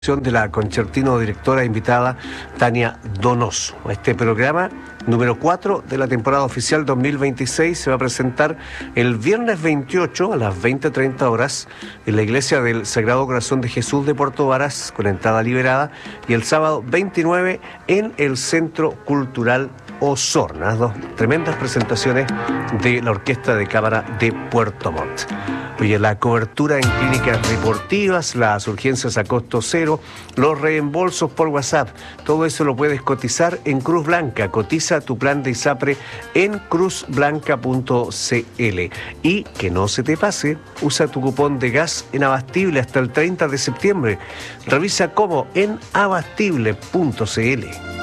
De la concertino directora invitada Tania Donoso. Este programa número 4 de la temporada oficial 2026 se va a presentar el viernes 28 a las 20:30 horas en la Iglesia del Sagrado Corazón de Jesús de Puerto Varas, con entrada liberada, y el sábado 29 en el Centro Cultural Osorno. Dos tremendas presentaciones de la Orquesta de Cámara de Puerto Montt. Oye, la cobertura en clínicas deportivas, las urgencias a costo cero, los reembolsos por WhatsApp, todo eso lo puedes cotizar en Cruz Blanca. Cotiza tu plan de ISAPRE en cruzblanca.cl. Y que no se te pase, usa tu cupón de gas en Abastible hasta el 30 de septiembre. Revisa cómo en abastible.cl.